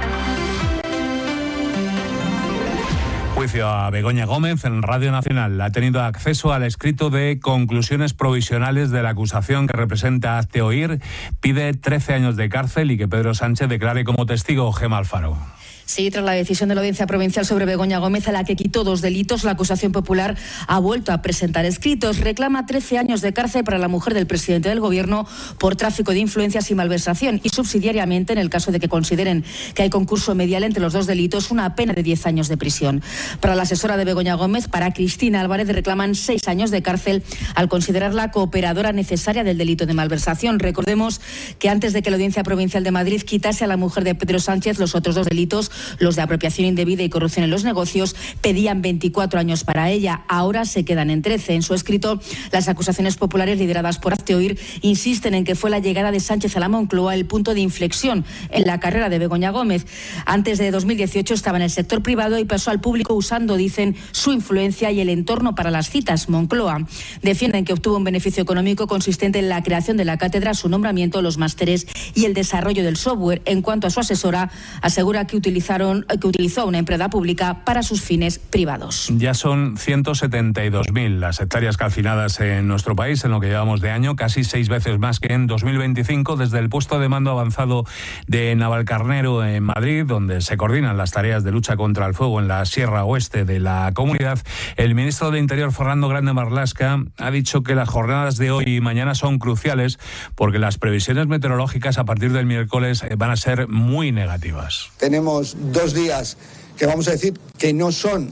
Juicio a Begoña Gómez en Radio Nacional. Ha tenido acceso al escrito de conclusiones provisionales de la acusación que representa Hazte Oír. Pide 13 años de cárcel y que Pedro Sánchez declare como testigo. Gemma Alfaro. Sí, tras la decisión de la Audiencia Provincial sobre Begoña Gómez, a la que quitó 2 delitos, la acusación popular ha vuelto a presentar escritos. Reclama 13 años de cárcel para la mujer del presidente del Gobierno por tráfico de influencias y malversación y subsidiariamente, en el caso de que consideren que hay concurso medial entre los 2 delitos, una pena de 10 años de prisión. Para la asesora de Begoña Gómez, para Cristina Álvarez, reclaman 6 años de cárcel al considerarla cooperadora necesaria del delito de malversación. Recordemos que antes de que la Audiencia Provincial de Madrid quitase a la mujer de Pedro Sánchez los otros 2 delitos, los de apropiación indebida y corrupción en los negocios, pedían 24 años para ella. Ahora se quedan en 13. En su escrito, las acusaciones populares lideradas por Hazte Oír insisten en que fue la llegada de Sánchez a la Moncloa el punto de inflexión en la carrera de Begoña Gómez. Antes de 2018 estaba en el sector privado y pasó al público usando, dicen, su influencia y el entorno para las citas. Moncloa defienden que obtuvo un beneficio económico consistente en la creación de la cátedra, su nombramiento, los másteres y el desarrollo del software. En cuanto a su asesora, asegura que utilizó a una empresa pública para sus fines privados. Ya son 172.000 las hectáreas calcinadas en nuestro país en lo que llevamos de año, casi 6 veces más que en 2025. Desde el puesto de mando avanzado de Navalcarnero en Madrid, donde se coordinan las tareas de lucha contra el fuego en la Sierra Oeste de la comunidad, el ministro de Interior, Fernando Grande Marlaska, ha dicho que las jornadas de hoy y mañana son cruciales porque las previsiones meteorológicas a partir del miércoles van a ser muy negativas. Tenemos 2 días que vamos a decir que no son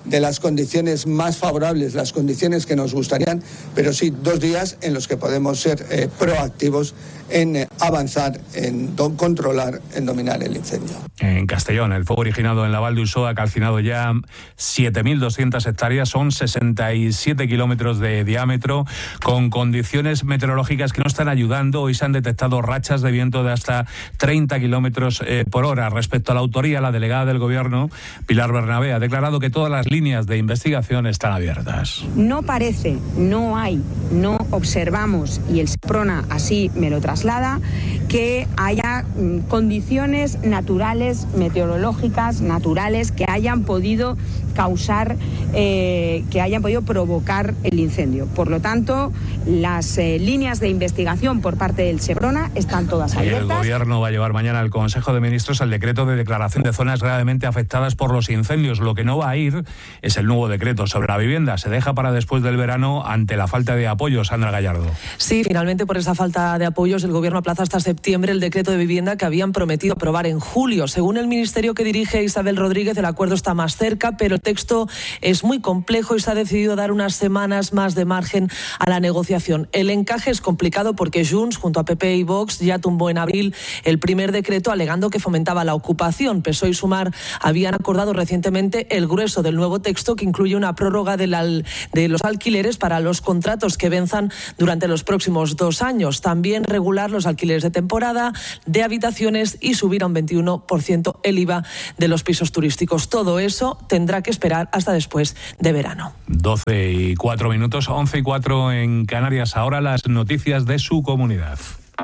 de las condiciones más favorables, las condiciones que nos gustarían, pero sí 2 días en los que podemos ser proactivos en avanzar, en controlar, en dominar el incendio. En Castellón, el fuego originado en la Val d'Usó ha calcinado ya 7.200 hectáreas, son 67 kilómetros de diámetro, con condiciones meteorológicas que no están ayudando. Hoy se han detectado rachas de viento de hasta 30 kilómetros por hora. Respecto a la autoría, la delegada del Gobierno, Pilar Bernabé, ha declarado que todas las líneas de investigación están abiertas. No parece, no hay, no observamos, y el SEPRONA así me lo traslada, que haya condiciones naturales, meteorológicas, naturales, que hayan podido causar, que hayan podido provocar el incendio. Por lo tanto, las líneas de investigación por parte del SEPRONA están todas abiertas. El Gobierno va a llevar mañana al Consejo de Ministros el decreto de declaración de zonas gravemente afectadas por los incendios. Lo que no va a ir es el nuevo decreto sobre la vivienda. Se deja para después del verano ante la falta de apoyo. Sandra Gallardo. Sí, finalmente por esa falta de apoyos el Gobierno aplaza hasta septiembre el decreto de vivienda que habían prometido aprobar en julio. Según el ministerio que dirige Isabel Rodríguez, el acuerdo está más cerca, pero el texto es muy complejo y se ha decidido dar unas semanas más de margen a la negociación. El encaje es complicado porque Junts, junto a PP y Vox, ya tumbó en abril el primer decreto alegando que fomentaba la ocupación. PSOE y Sumar habían acordado recientemente el grueso del nuevo texto, que incluye una prórroga de los alquileres para los contratos que venzan durante los próximos 2 años. También regular los alquileres de temporada, de habitaciones, y subir a un 21% el IVA de los pisos turísticos. Todo eso tendrá que esperar hasta después de verano. 12:04 minutos, 11:04 en Canarias. Ahora las noticias de su comunidad.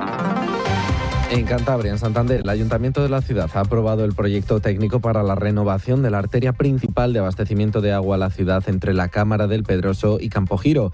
En Cantabria, en Santander, el Ayuntamiento de la ciudad ha aprobado el proyecto técnico para la renovación de la arteria principal de abastecimiento de agua a la ciudad entre la Cámara del Pedroso y Campogiro.